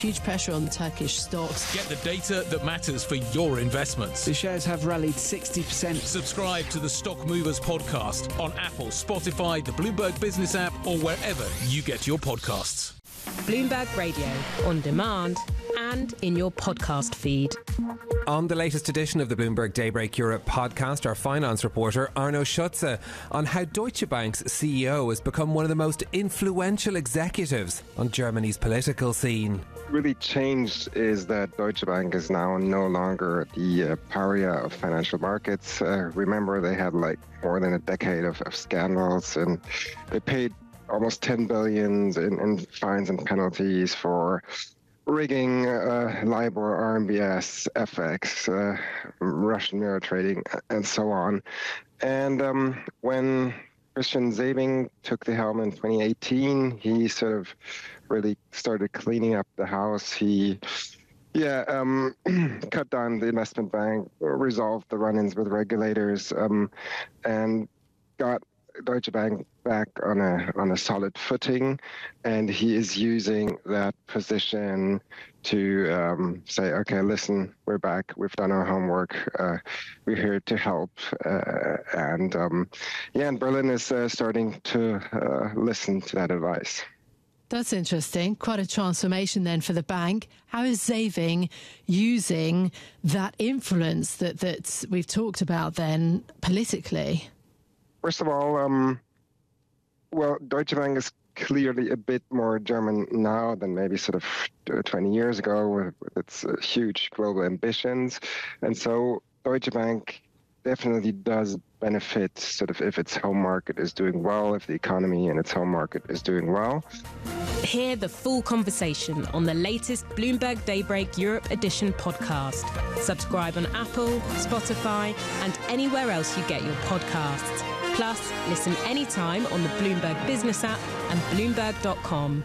Huge pressure on Turkish stocks. Get the data that matters for your investments. The shares have rallied 60%. Subscribe to the Stock Movers podcast on Apple, Spotify, the Bloomberg Business app, or wherever you get your podcasts. Bloomberg Radio, on demand and in your podcast feed. On the latest edition of the Bloomberg Daybreak Europe podcast, our finance reporter Arno Schutze on how Deutsche Bank's CEO has become one of the most influential executives on Germany's political scene. Really changed is that Deutsche Bank is now no longer the pariah of financial markets. Remember, they had more than a decade of scandals, and they paid almost 10 billion in fines and penalties for rigging, LIBOR, RMBS, FX, Russian mirror trading, and so on. And when Christian Sewing took the helm in 2018, he sort of really started cleaning up the house. He cut down the investment bank, resolved the run-ins with regulators, and got Deutsche Bank back on a solid footing, and he is using that position to say, okay, listen, we're back, we've done our homework, we're here to help, and Berlin is starting to listen to that advice. That's interesting. Quite a transformation then for the bank. How is Sewing using that influence that we've talked about then politically? First of all, Deutsche Bank is clearly a bit more German now than maybe sort of 20 years ago with its huge global ambitions. And so Deutsche Bank definitely does benefit sort of if its home market is doing well, if the economy in its home market is doing well. Hear the full conversation on the latest Bloomberg Daybreak Europe Edition podcast. Subscribe on Apple, Spotify, and anywhere else you get your podcasts. Plus, listen anytime on the Bloomberg Business app and Bloomberg.com.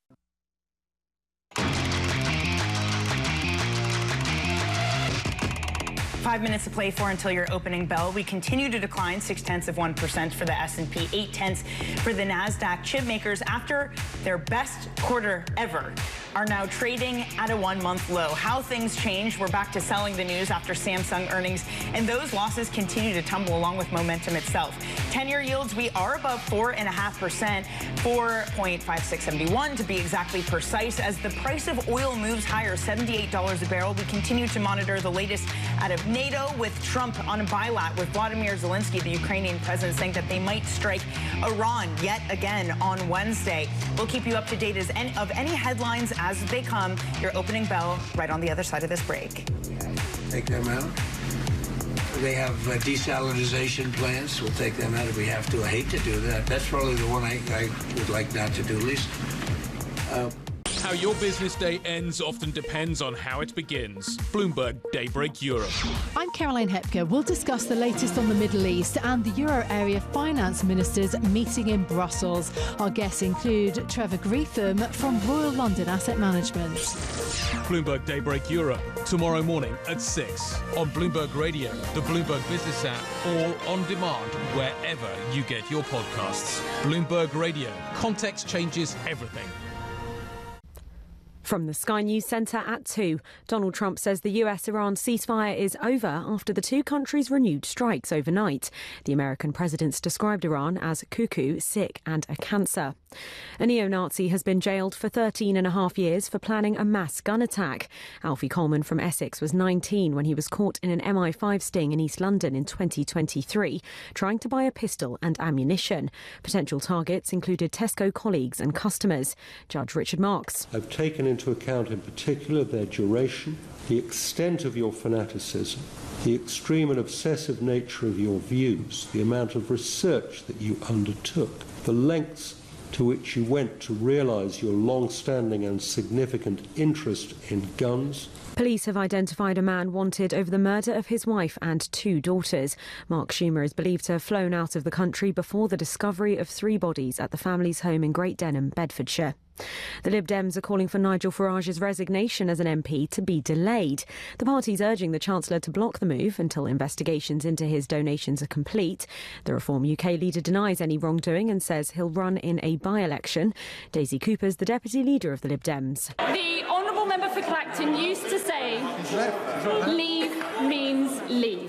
5 minutes to play for until your opening bell. We continue to decline 0.6% for the S&P, 0.8 for the NASDAQ. Chip makers, after their best quarter ever, are now trading at a one-month low. How things changed. We're back to selling the news after Samsung earnings, and those losses continue to tumble along with momentum itself. 10-year yields, we are above 4.5%, 4.5671 to be exactly precise. As the price of oil moves higher, $78 a barrel, we continue to monitor the latest out of NATO, with Trump on a bilat with Vladimir Zelensky, the Ukrainian president, saying that they might strike Iran yet again on Wednesday. We'll keep you up to date of any headlines as they come. Your opening bell right on the other side of this break. Take them out. They have desalinization plants. We'll take them out if we have to. I hate to do that. That's probably the one I would like not to do least. How your business day ends often depends on how it begins. Bloomberg Daybreak Europe. I'm Caroline Hepker. We'll discuss the latest on the Middle East and the Euro area finance ministers meeting in Brussels. Our guests include Trevor Greetham from Royal London Asset Management. Bloomberg Daybreak Europe, tomorrow morning at 6 on Bloomberg Radio, the Bloomberg Business app, or on demand wherever you get your podcasts. Bloomberg Radio. Context changes everything. From the Sky News Centre at 2, Donald Trump says the US-Iran ceasefire is over after the two countries renewed strikes overnight. The American president's described Iran as cuckoo, sick and a cancer. A neo-Nazi has been jailed for 13 and a half years for planning a mass gun attack. Alfie Coleman from Essex was 19 when he was caught in an MI5 sting in East London in 2023, trying to buy a pistol and ammunition. Potential targets included Tesco colleagues and customers. Judge Richard Marks. I've taken into account in particular their duration, the extent of your fanaticism, the extreme and obsessive nature of your views, the amount of research that you undertook, the lengths to which you went to realise your long-standing and significant interest in guns. Police have identified a man wanted over the murder of his wife and two daughters. Mark Schumer is believed to have flown out of the country before the discovery of three bodies at the family's home in Great Denham, Bedfordshire. The Lib Dems are calling for Nigel Farage's resignation as an MP to be delayed. The party's urging the Chancellor to block the move until investigations into his donations are complete. The Reform UK leader denies any wrongdoing and says he'll run in a by-election. Daisy Cooper's the deputy leader of the Lib Dems. The Honourable Honourable Member for Clacton used to say, leave means leave.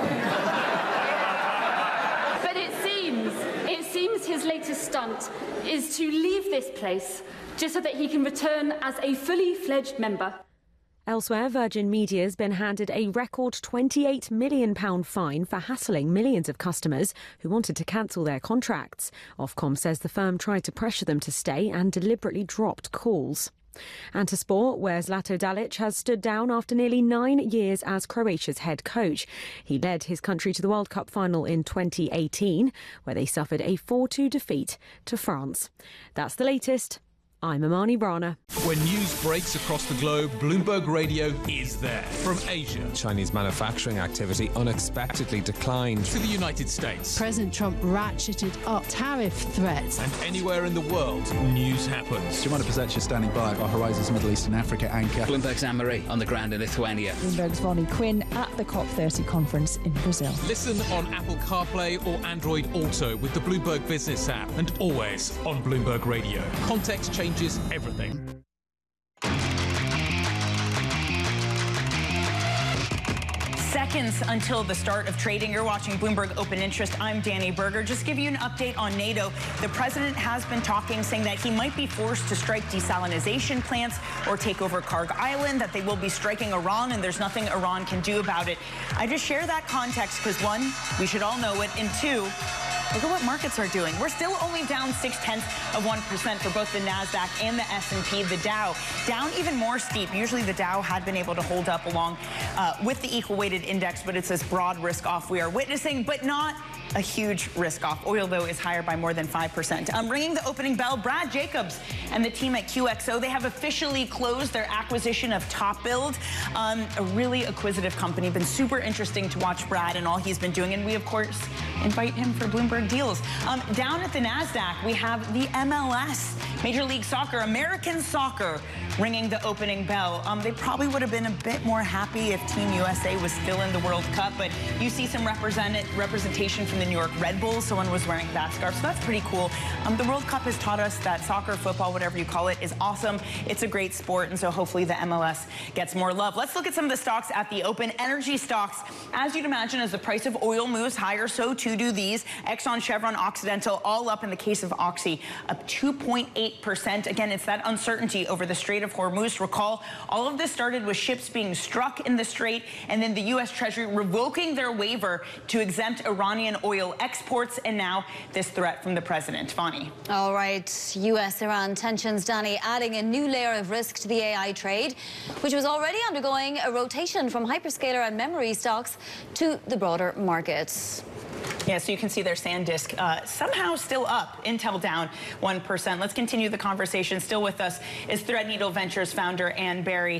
But it seems his latest stunt is to leave this place just so that he can return as a fully fledged member. Elsewhere, Virgin Media's been handed a record £28 million fine for hassling millions of customers who wanted to cancel their contracts. Ofcom says the firm tried to pressure them to stay and deliberately dropped calls. And to sport, where Zlatko Dalic has stood down after nearly 9 years as Croatia's head coach. He led his country to the World Cup final in 2018, where they suffered a 4-2 defeat to France. That's the latest. I'm Amani Rana. When news breaks across the globe, Bloomberg Radio is there. From Asia, Chinese manufacturing activity unexpectedly declined. To the United States. President Trump ratcheted up tariff threats. And anywhere in the world, news happens. Do you want to present you standing by our Horizons Middle East and Africa anchor? Bloomberg's Anne-Marie on the ground in Lithuania. Bloomberg's Vonnie Quinn at the COP30 conference in Brazil. Listen on Apple CarPlay or Android Auto with the Bloomberg Business app, and always on Bloomberg Radio. Context changes everything. Seconds until the start of trading. You're watching Bloomberg Open Interest. I'm Danny Berger. Just give you an update on NATO. The president has been talking, saying that he might be forced to strike desalinization plants or take over Karg Island, that they will be striking Iran, and there's nothing Iran can do about it. I just share that context because, one, we should all know it, and two, look at what markets are doing. We're still only down 0.6% for both the NASDAQ and the S&P. The Dow down even more steep. Usually the Dow had been able to hold up along with the equal weighted index, but it's this broad risk off we are witnessing, but not a huge risk off. Oil, though, is higher by more than 5%. Ringing the opening bell, Brad Jacobs and the team at QXO, they have officially closed their acquisition of TopBuild, a really acquisitive company. Been super interesting to watch Brad and all he's been doing, and we, of course, invite him for Bloomberg Deals. Down at the NASDAQ, we have the MLS, Major League Soccer, American Soccer, ringing the opening bell. They probably would have been a bit more happy if Team USA was still in the World Cup, but you see some representation from the New York Red Bulls. Someone was wearing that scarf, so that's pretty cool. The World Cup has taught us that soccer, football, whatever you call it, is awesome. It's a great sport, and so hopefully the MLS gets more love. Let's look at some of the stocks at the open. Energy stocks, as you'd imagine, as the price of oil moves higher, so too do these. Exxon, Chevron, Occidental, all up. In the case of Oxy, up 2.8%. Again, it's that uncertainty over the Strait of Hormuz. Recall, all of this started with ships being struck in the Strait, and then the U.S. Treasury revoking their waiver to exempt Iranian oil exports, and now this threat from the president. Vonnie. All right, U.S.-Iran tensions, Danny, adding a new layer of risk to the AI trade, which was already undergoing a rotation from hyperscaler and memory stocks to the broader markets. Yeah, so you can see their SanDisk somehow still up. Intel down 1%. Let's continue the conversation. Still with us is Threadneedle Ventures founder Ann Berry.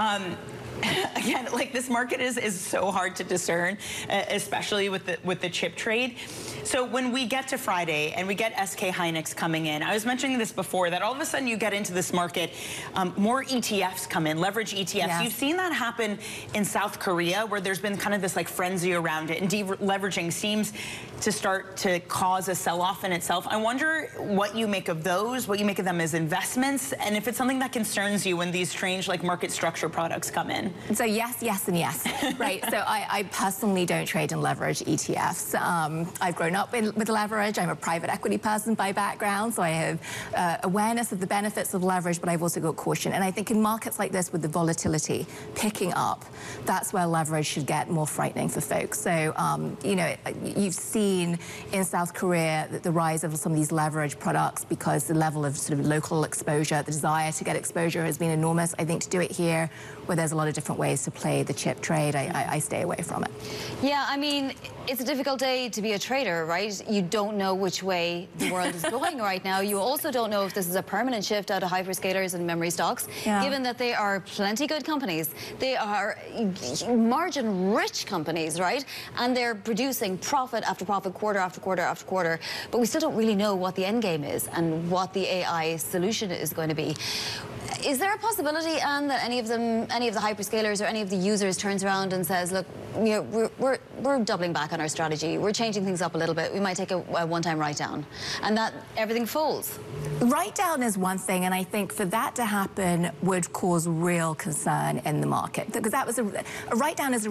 Again, like, this market is so hard to discern, especially with the chip trade. So when we get to Friday and we get SK Hynix coming in, I was mentioning this before, that all of a sudden you get into this market, more ETFs come in, leverage ETFs. Yes. You've seen that happen in South Korea, where there's been kind of this like frenzy around it, and deleveraging seems to start to cause a sell-off in itself. I wonder what you make of those, what you make of them as investments, and if it's something that concerns you when these strange like market structure products come in. So yes, yes, and yes. Right. So I personally don't trade in leverage ETFs. I've grown up with leverage. I'm a private equity person by background, so I have awareness of the benefits of leverage, but I've also got caution. And I think in markets like this, with the volatility picking up, that's where leverage should get more frightening for folks. So, you know, you've seen in South Korea that the rise of some of these leverage products, because the level of sort of local exposure, the desire to get exposure has been enormous. I think to do it here, where there's a lot of different ways to play the chip trade, I stay away from it. Yeah, I mean, it's a difficult day to be a trader, right? You don't know which way the world is going right now. You also don't know if this is a permanent shift out of hyperscalers and memory stocks, given that they are plenty good companies. They are margin-rich companies, right? And they're producing profit after profit, quarter after quarter after quarter. But we still don't really know what the end game is and what the AI solution is going to be. Is there a possibility, Anne, that any of the hyperscalers or any of the users turns around and says, look, you know, we're doubling back on our strategy, we're changing things up a little bit, we might take a one-time write-down, and that everything folds? Write-down is one thing, and I think for that to happen would cause real concern in the market, because that was a write-down is a